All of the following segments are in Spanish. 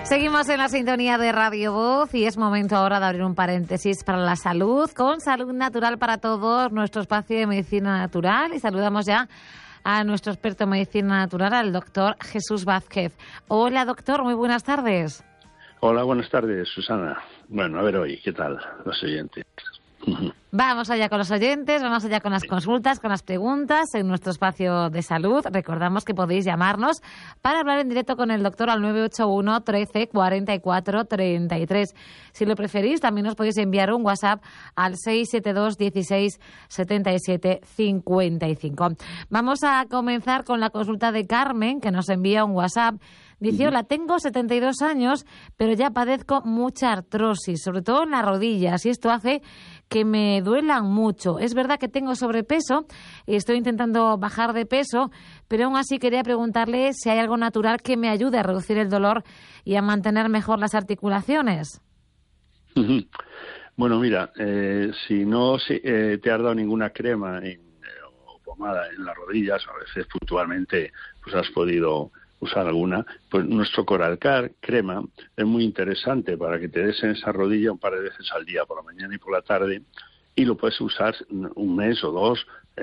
Seguimos en la sintonía de Radio Voz y es momento ahora de abrir un paréntesis para la salud, con Salud Natural para Todos, nuestro espacio de medicina natural. Y saludamos ya a nuestro experto en medicina natural, al doctor Jesús Vázquez. Hola, doctor, muy buenas tardes. Hola, buenas tardes, Susana. Bueno, a ver hoy, ¿qué tal los oyentes? Vamos allá con los oyentes, vamos allá con las consultas, con las preguntas en nuestro espacio de salud. Recordamos que podéis llamarnos para hablar en directo con el doctor al 981 13 44 33. Si lo preferís, también os podéis enviar un WhatsApp al 672 16 77 55. Vamos a comenzar con la consulta de Carmen, que nos envía un WhatsApp. Dice, hola, tengo 72 años, pero ya padezco mucha artrosis, sobre todo en las rodillas, y esto hace que me duelan mucho. Es verdad que tengo sobrepeso y estoy intentando bajar de peso, pero aún así quería preguntarle si hay algo natural que me ayude a reducir el dolor y a mantener mejor las articulaciones. Bueno, mira, si no te has dado ninguna crema o pomada en las rodillas, a veces puntualmente pues has podido usar alguna, pues nuestro Coralcar crema es muy interesante para que te des en esa rodilla un par de veces al día, por la mañana y por la tarde, y lo puedes usar un mes o dos,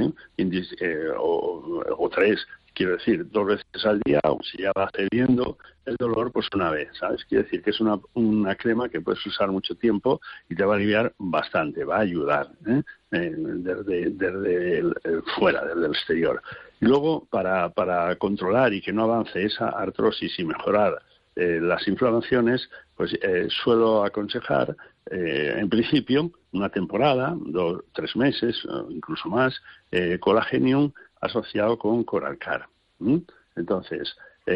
o tres, quiero decir, 2 veces al día, o si ya va cediendo el dolor, pues una vez, ¿sabes? Quiero decir que es una crema que puedes usar mucho tiempo y te va a aliviar bastante, va a ayudar, desde fuera, desde el exterior. Y luego, para controlar y que no avance esa artrosis y mejorar las inflamaciones, pues suelo aconsejar, en principio, una temporada, 2, 3 meses, incluso más, Collagenum asociado con Coralcar. Entonces,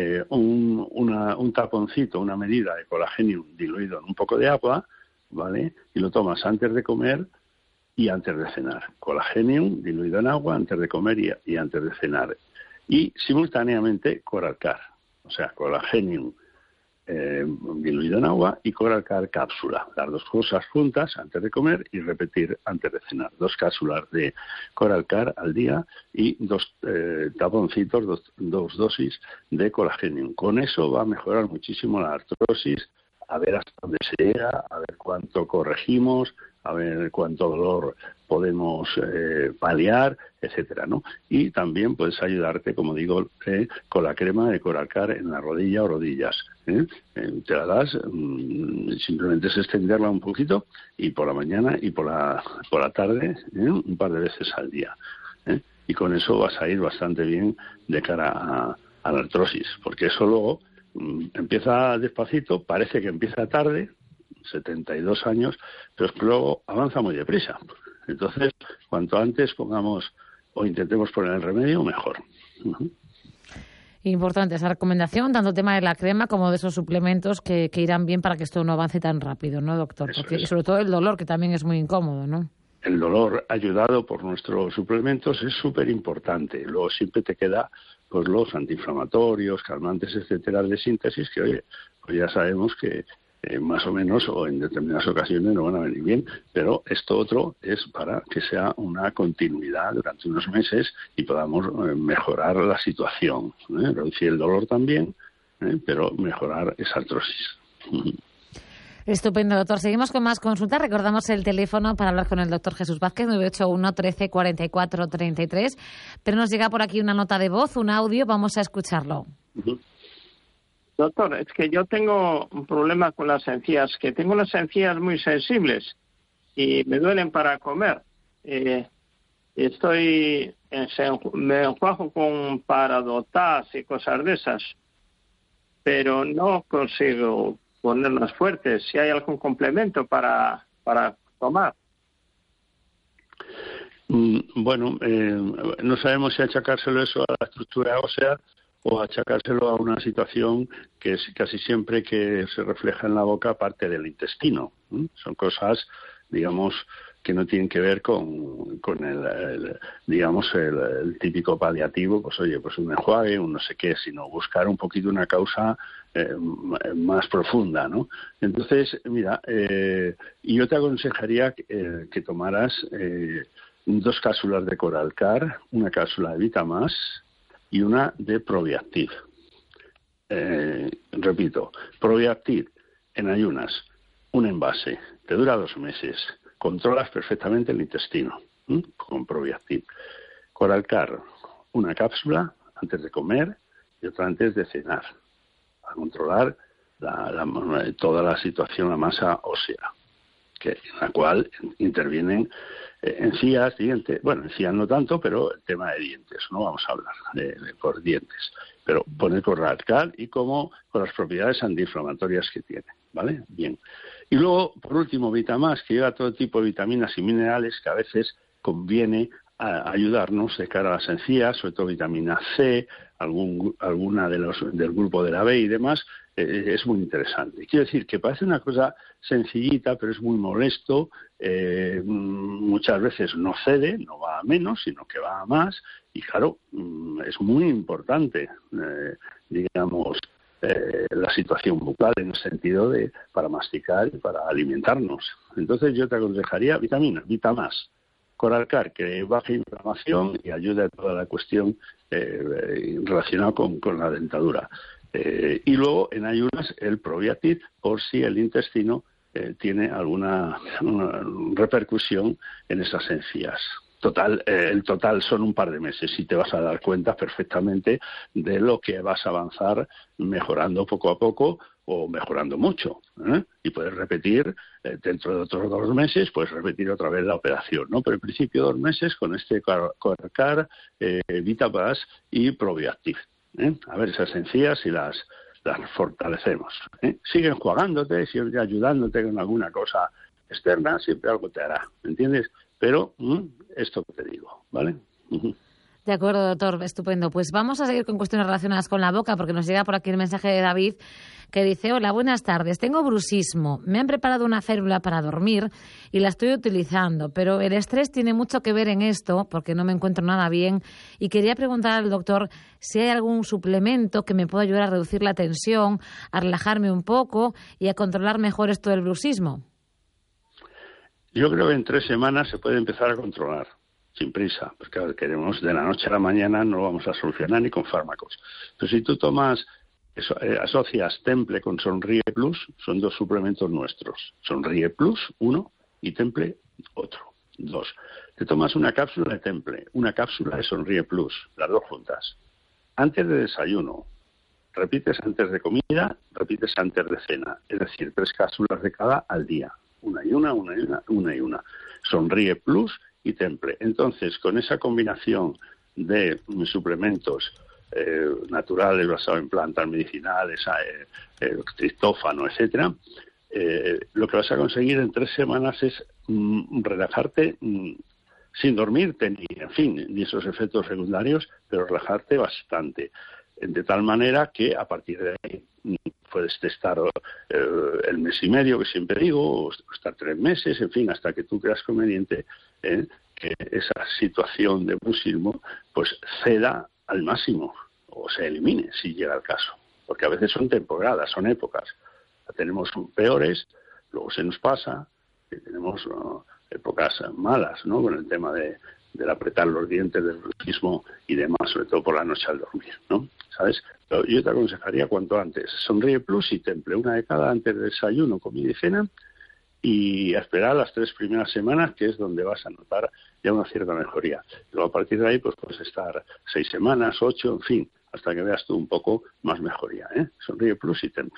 un taponcito, una medida de Collagenum diluido en un poco de agua, ¿vale? Y lo tomas antes de comer y antes de cenar. Collagenum diluido en agua antes de comer y antes de cenar. Y simultáneamente Coralcar, o sea, Collagenum diluido en agua y Coralcar cápsula. Las dos cosas juntas antes de comer y repetir antes de cenar. 2 cápsulas de Coralcar al día y 2 taponcitos, 2 dosis de Collagenum. Con eso va a mejorar muchísimo la artrosis, a ver hasta dónde se llega, a ver cuánto corregimos, a ver cuánto dolor podemos paliar, etcétera, ¿no? Y también puedes ayudarte, como digo, con la crema de Coralcar en la rodilla o rodillas. Te la das, simplemente es extenderla un poquito y por la mañana y por la tarde, un par de veces al día. Y con eso vas a ir bastante bien de cara a la artrosis, porque eso luego empieza despacito, parece que empieza tarde, 72 años, pero es que luego avanza muy deprisa. Entonces, cuanto antes pongamos o intentemos poner el remedio, mejor. Importante esa recomendación, tanto el tema de la crema como de esos suplementos que irán bien para que esto no avance tan rápido, ¿no, doctor? Porque, y sobre todo el dolor, que también es muy incómodo, ¿no? El dolor ayudado por nuestros suplementos es súper importante. Luego siempre te queda pues los antiinflamatorios, calmantes, etcétera, de síntesis, que oye, pues ya sabemos que más o menos o en determinadas ocasiones no van a venir bien, pero esto otro es para que sea una continuidad durante unos meses y podamos mejorar la situación, reducir el dolor también, pero mejorar esa artrosis. Estupendo, doctor. Seguimos con más consultas. Recordamos el teléfono para hablar con el doctor Jesús Vázquez, 981 13 44 33. Pero nos llega por aquí una nota de voz, un audio. Vamos a escucharlo. Doctor, es que yo tengo un problema con las encías, que tengo las encías muy sensibles y me duelen para comer. Me enjuago con Parodontax y cosas de esas, pero no consigo ponerlas fuertes. Si hay algún complemento para tomar. Bueno, no sabemos si achacárselo eso a la estructura ósea o achacárselo a una situación que es casi siempre que se refleja en la boca parte del intestino. Son cosas, digamos, que no tienen que ver con el típico paliativo, pues oye, pues un enjuague, un no sé qué, sino buscar un poquito una causa más profunda, ¿no? Entonces, mira, yo te aconsejaría que tomaras 2 cápsulas de Coralcar, una cápsula de Vitamás y una de Probiactiv. repito, Probiactiv en ayunas, un envase, te dura 2 meses, controlas perfectamente el intestino con Probiactiv. Coralcar, una cápsula antes de comer y otra antes de cenar, a controlar toda la situación, la masa ósea, en la cual intervienen encías, dientes, bueno, encías no tanto, pero el tema de dientes, no vamos a hablar por dientes, pero poner Coralcar y con las propiedades antiinflamatorias que tiene, ¿vale? Bien. Y luego, por último, Vitamás, que lleva todo tipo de vitaminas y minerales que a veces conviene ayudarnos de cara a las encías, sobre todo vitamina C, alguna del grupo de la B y demás, es muy interesante. Quiero decir que parece una cosa sencillita, pero es muy molesto, muchas veces no cede, no va a menos, sino que va a más, y claro, es muy importante, digamos, la situación bucal en el sentido para masticar y para alimentarnos. Entonces yo te aconsejaría vitaminas, Vitamás, Coralcar, que baja inflamación y ayuda a toda la cuestión relacionada con la dentadura. Y luego, en ayunas, el Probiactiv, por si el intestino tiene alguna repercusión en esas encías. El total son un par de meses y te vas a dar cuenta perfectamente de lo que vas a avanzar mejorando poco a poco o mejorando mucho, y puedes repetir dentro de otros 2 meses, puedes repetir otra vez la operación, ¿no? Pero en principio 2 meses con este Coralcar, Vitamás y Probiactiv. A ver esas encías y las fortalecemos. Sigue enjuagándote, siempre ayudándote con alguna cosa externa, siempre algo te hará, ¿me entiendes? Pero esto que te digo, ¿vale? De acuerdo, doctor, estupendo. Pues vamos a seguir con cuestiones relacionadas con la boca, porque nos llega por aquí el mensaje de David, que dice: hola, buenas tardes, tengo bruxismo, me han preparado una férula para dormir y la estoy utilizando, pero el estrés tiene mucho que ver en esto, porque no me encuentro nada bien, y quería preguntar al doctor si hay algún suplemento que me pueda ayudar a reducir la tensión, a relajarme un poco y a controlar mejor esto del bruxismo. Yo creo que en 3 semanas se puede empezar a controlar, sin prisa, porque queremos de la noche a la mañana, no lo vamos a solucionar ni con fármacos. Pero si tú asocias Temple con Sonríe Plus, son 2 suplementos nuestros. Sonríe Plus, 1, y Temple, otro, 2. Te tomas una cápsula de Temple, una cápsula de Sonríe Plus, las 2 juntas. Antes de desayuno, repites antes de comida, repites antes de cena. Es decir, 3 cápsulas de cada al día. Una y una. Sonríe Plus y Temple. Entonces, con esa combinación de suplementos naturales basados en plantas medicinales, triptófano, etcétera, lo que vas a conseguir en 3 semanas es relajarte sin dormirte ni esos efectos secundarios, pero relajarte bastante, de tal manera que a partir de ahí puedes estar el mes y medio, que siempre digo, o estar 3 meses, en fin, hasta que tú creas conveniente que esa situación de bruxismo pues ceda al máximo o se elimine si llega el caso, porque a veces son temporadas, son épocas. Tenemos peores, luego se nos pasa, y tenemos épocas malas, ¿no? Con el tema del apretar los dientes, del bruxismo y demás, sobre todo por la noche al dormir, ¿no? ¿Sabes? Pero yo te aconsejaría cuanto antes. Sonríe Plus y Temple, una de cada antes del desayuno, comida y cena, y a esperar las 3 primeras semanas, que es donde vas a notar ya una cierta mejoría. Luego a partir de ahí pues puedes estar 6 semanas, 8, en fin, hasta que veas tú un poco más mejoría, Sonríe Plus y Temple.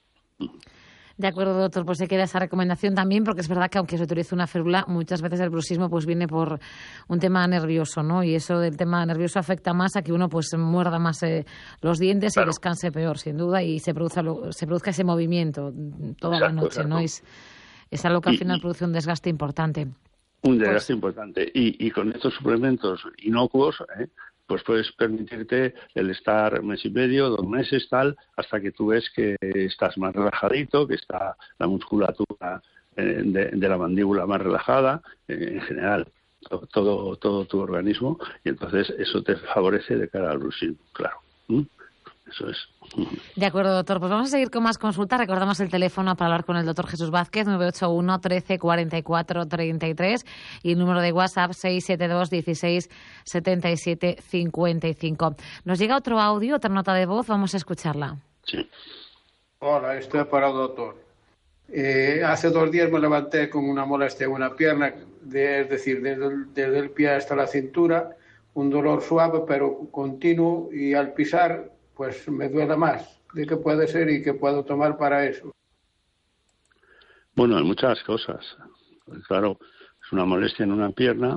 De acuerdo, doctor, pues se queda esa recomendación también, porque es verdad que aunque se utilice una férula, muchas veces el bruxismo pues viene por un tema nervioso, ¿no? Y eso del tema nervioso afecta más a que uno pues muerda más los dientes, claro, y descanse peor, sin duda, y se produzca ese movimiento toda la noche, ¿no? Es algo que al final produce un desgaste importante. Un desgaste importante. Y con estos suplementos inocuos, pues puedes permitirte el estar mes y medio, 2 meses, tal, hasta que tú ves que estás más relajadito, que está la musculatura de la mandíbula más relajada, en general, todo tu organismo, y entonces eso te favorece de cara al bruxismo, claro. Eso es. De acuerdo, doctor. Pues vamos a seguir con más consultas. Recordamos el teléfono para hablar con el doctor Jesús Vázquez, 981 13 44 33, y el número de WhatsApp 672 16 77 55. Nos llega otro audio, otra nota de voz. Vamos a escucharla. Sí. Hola, esto es para el doctor. Hace 2 días me levanté con una molestia en una pierna, es decir, desde el pie hasta la cintura, un dolor suave pero continuo, y al pisar pues me duele más. ¿De qué puede ser y qué puedo tomar para eso? Bueno, hay muchas cosas. Claro, es una molestia en una pierna.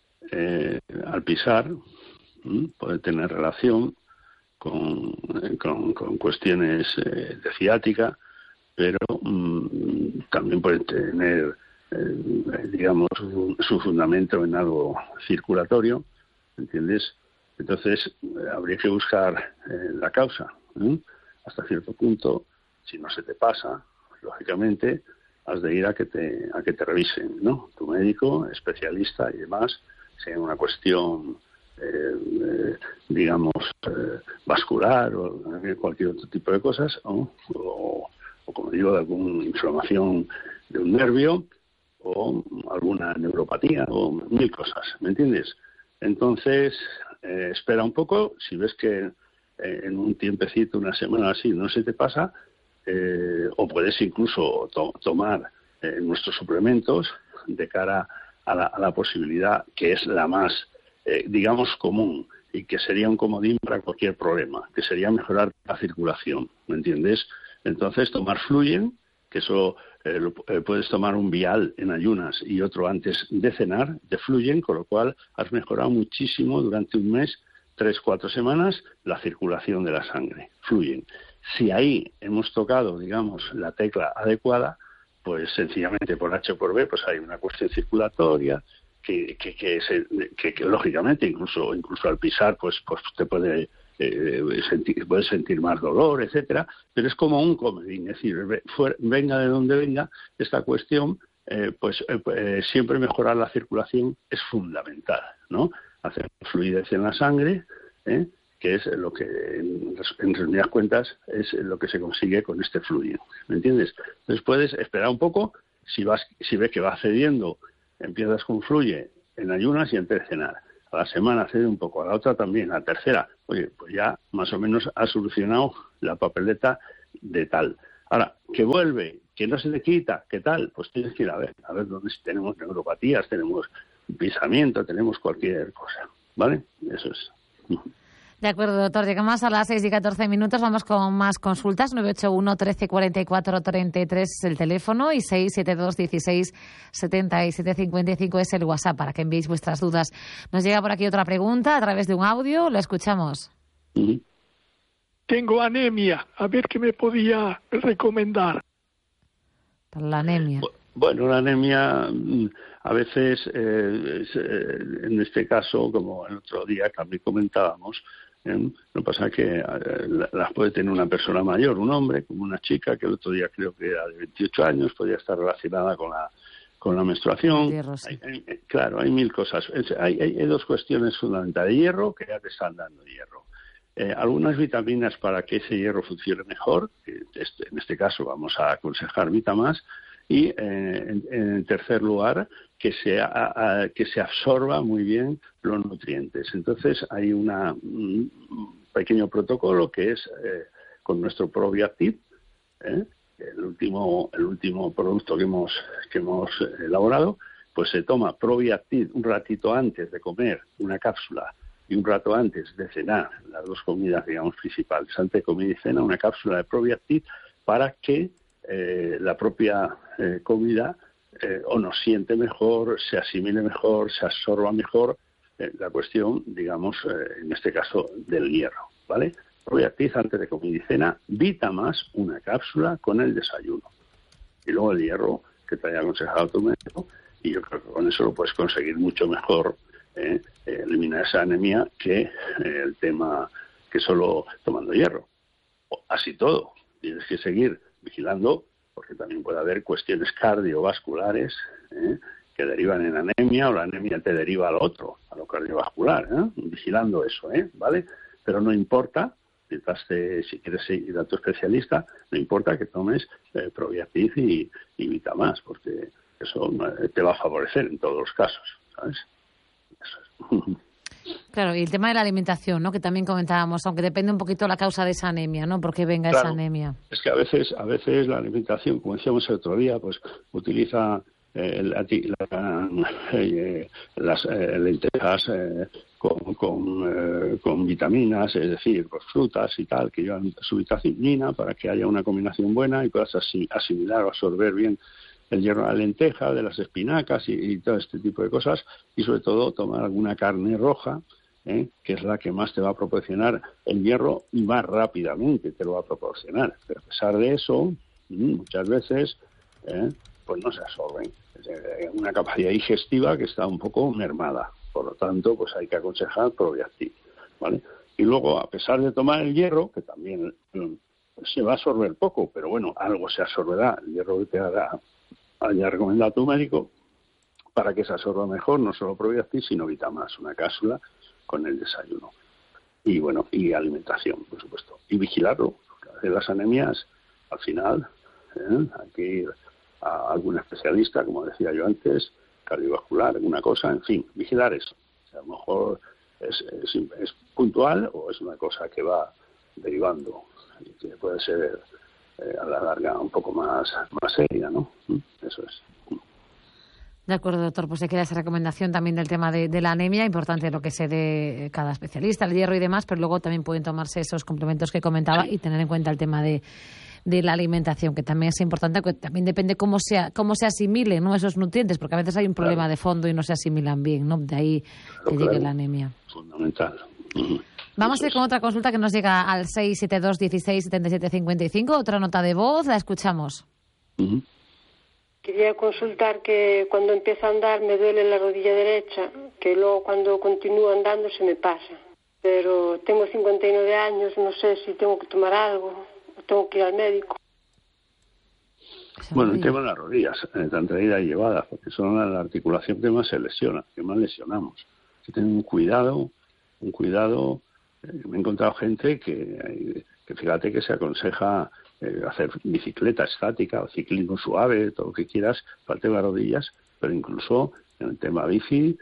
Al pisar puede tener relación con cuestiones de ciática, pero también puede tener, digamos, su fundamento en algo circulatorio, ¿entiendes? Entonces, habría que buscar la causa. Hasta cierto punto, si no se te pasa, lógicamente, has de ir a que te revisen, ¿no? Tu médico, especialista y demás, sea una cuestión, digamos, vascular o cualquier otro tipo de cosas, o como digo, de alguna inflamación de un nervio o alguna neuropatía o 1000 cosas, ¿me entiendes? Entonces, espera un poco. Si ves que en un tiempecito, una semana así, no se te pasa, o puedes incluso tomar nuestros suplementos de cara a la posibilidad que es la más, digamos, común, y que sería un comodín para cualquier problema, que sería mejorar la circulación, ¿me entiendes? Entonces, tomar Fluyen, que eso puedes tomar un vial en ayunas y otro antes de cenar, de Fluyen, con lo cual has mejorado muchísimo durante un mes, 3-4 semanas, la circulación de la sangre. Fluyen. Si ahí hemos tocado, digamos, la tecla adecuada, pues sencillamente por H o por B, pues hay una cuestión circulatoria que lógicamente incluso al pisar pues te puedes sentir más dolor, etcétera, pero es como un comodín, es decir, venga de donde venga esta cuestión, siempre mejorar la circulación es fundamental, ¿no? Hacer fluidez en la sangre, que es lo que, en resumidas cuentas, es lo que se consigue con este fluido, ¿me entiendes? Entonces puedes esperar un poco, si ves que va cediendo, empiezas con Fluye en ayunas y antes de cenar. A la semana cede un poco, a la otra también, a la tercera, oye, pues ya más o menos has solucionado la papeleta de tal. Ahora, que vuelve, que no se te quita, ¿qué tal? Pues tienes que ir a ver dónde tenemos neuropatías, tenemos pisamiento, tenemos cualquier cosa, ¿vale? Eso es. De acuerdo, doctor. Llegamos a las 6:14. Vamos con más consultas. 981 13 44 33 es el teléfono y 672 16 77 55 es el WhatsApp para que enviéis vuestras dudas. Nos llega por aquí otra pregunta a través de un audio. Lo escuchamos. Tengo anemia. A ver qué me podía recomendar. Para la anemia. Bueno, la anemia a veces, en este caso, como el otro día también comentábamos, lo que pasa es que las puede tener una persona mayor, un hombre, como una chica, que el otro día creo que era de 28 años, podía estar relacionada con la menstruación. Hierro, sí. Claro, hay 1000 cosas. Hay 2 cuestiones fundamentales. Hierro, que ya te están dando hierro. Algunas vitaminas para que ese hierro funcione mejor, en este caso vamos a aconsejar Vitamas, y en tercer lugar que se absorba muy bien los nutrientes. Entonces hay un pequeño protocolo que es con nuestro Probiactive, el último producto que hemos elaborado, pues se toma Probiactive un ratito antes de comer una cápsula y un rato antes de cenar, las 2 comidas, digamos, principales, antes de comida y cena, una cápsula de Probiactive para que la propia comida o nos siente mejor, se asimile mejor, se absorba mejor la cuestión, digamos, en este caso, del hierro, ¿vale? Probiactive antes de comida y cena, Vitamas, una cápsula con el desayuno. Y luego el hierro que te haya aconsejado tu médico, y yo creo que con eso lo puedes conseguir mucho mejor, eliminar esa anemia que el tema que solo tomando hierro. Así todo, tienes que seguir vigilando, porque también puede haber cuestiones cardiovasculares que derivan en anemia, o la anemia te deriva al otro, a lo cardiovascular, vigilando eso, ¿vale? Pero no importa, si quieres ir a tu especialista, no importa que tomes Probiactive y Vitamas, porque eso te va a favorecer en todos los casos, ¿sabes? Eso es. Claro, y el tema de la alimentación, ¿no? Que también comentábamos, aunque depende un poquito la causa de esa anemia, ¿no? Por qué venga esa anemia. Es que a veces la alimentación, como decíamos el otro día, pues utiliza las lentejas con vitaminas, es decir, pues frutas y tal, que llevan su vitamina para que haya una combinación buena y puedas asimilar o absorber bien el hierro de la lenteja, de las espinacas y todo este tipo de cosas, y sobre todo tomar alguna carne roja, que es la que más te va a proporcionar el hierro y más rápidamente te lo va a proporcionar. Pero a pesar de eso, muchas veces pues no se absorben. Es una capacidad digestiva que está un poco mermada. Por lo tanto, pues hay que aconsejar Probiactiv, ¿vale? Y luego, a pesar de tomar el hierro, que también se va a absorber poco, pero bueno, algo se absorberá, el hierro que te haya recomendado tu médico, para que se absorba mejor, no solo Probiactiv, sino Vitamax, una cápsula con el desayuno. Y bueno, y alimentación, por supuesto. Y vigilarlo, porque de las anemias, al final, hay que ir a algún especialista, como decía yo antes, cardiovascular, alguna cosa, en fin, vigilar eso. O sea, a lo mejor es puntual o es una cosa que va derivando y que puede ser a la larga un poco más seria, ¿no? Eso es. De acuerdo, doctor. Pues se queda esa recomendación también del tema de la anemia, importante lo que se dé cada especialista, el hierro y demás, pero luego también pueden tomarse esos complementos que comentaba y tener en cuenta el tema de la alimentación, que también es importante, que también depende cómo se asimilen, ¿no?, esos nutrientes, porque a veces hay un problema de fondo y no se asimilan bien, ¿no? De ahí que llegue la anemia. Fundamental. Vamos a ir con otra consulta que nos llega al 672 16 77 55, otra nota de voz, la escuchamos. Quería consultar que cuando empiezo a andar me duele la rodilla derecha, que luego cuando continúo andando se me pasa. Pero tengo 59 años, no sé si tengo que tomar algo. Tengo que ir al médico. Bueno, el tema de las rodillas, tan traídas y llevadas, porque son la articulación que más se lesiona, que más lesionamos. Hay que tener un cuidado. Me he encontrado gente que fíjate que se aconseja hacer bicicleta estática o ciclismo suave, todo lo que quieras, para el tema de rodillas, pero incluso en el tema bici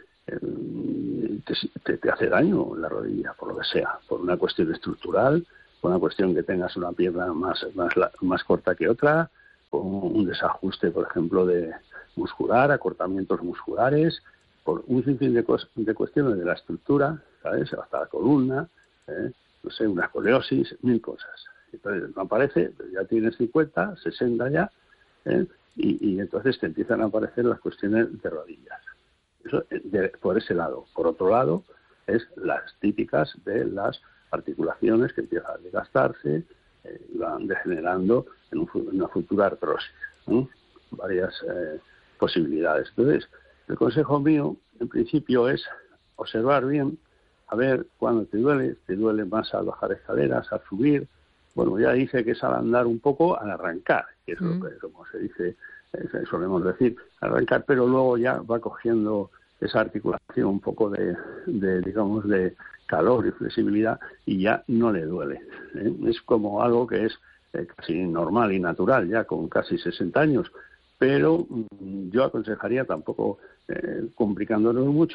te hace daño la rodilla, por lo que sea, por una cuestión estructural, por una cuestión que tengas una pierna más corta que otra, por un desajuste, por ejemplo, de muscular, acortamientos musculares, por un sinfín de cuestiones de la estructura, ¿sabes? Hasta la columna, no sé, una escoliosis, 1000 cosas. Entonces no aparece, pero ya tienes 50, 60 ya, y entonces te empiezan a aparecer las cuestiones de rodillas. Eso por ese lado. Por otro lado, es las típicas de las articulaciones que empiezan a desgastarse y van degenerando en una futura artrosis, ¿no? Varias posibilidades. Entonces, el consejo mío, en principio, es observar bien, a ver cuándo te duele más al bajar escaleras, al subir. Bueno, ya dice que es al andar un poco, al arrancar, que es lo que, como se dice, solemos decir, arrancar, pero luego ya va cogiendo esa articulación un poco de digamos, de calor y flexibilidad y ya no le duele. Es como algo que es casi normal y natural ya con casi 60 años, pero yo aconsejaría tampoco complicándonos mucho,